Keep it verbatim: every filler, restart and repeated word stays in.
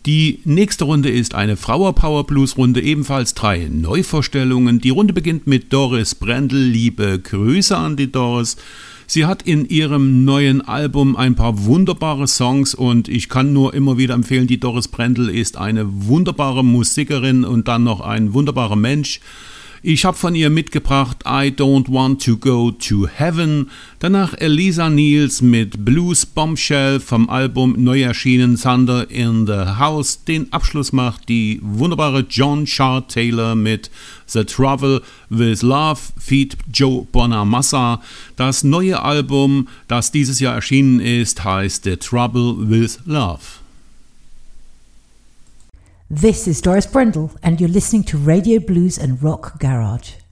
Die nächste Runde ist eine Flower Power Blues Runde, ebenfalls drei Neuvorstellungen. Die Runde beginnt mit Doris Brendel. Liebe Grüße an die Doris. Sie hat in ihrem neuen Album ein paar wunderbare Songs und ich kann nur immer wieder empfehlen, die Doris Brendel ist eine wunderbare Musikerin und dann noch ein wunderbarer Mensch. Ich habe von ihr mitgebracht I Don't Want to Go to Heaven, danach Elisa Niels mit Blues Bombshell vom Album neu erschienen Thunder in the House. Den Abschluss macht die wunderbare John Shar Taylor mit The Trouble with Love feat. Joe Bonamassa. Das neue Album, das dieses Jahr erschienen ist, heißt The Trouble with Love. This is Doris Brendel, and you're listening to Radio Blues and Rock Garage.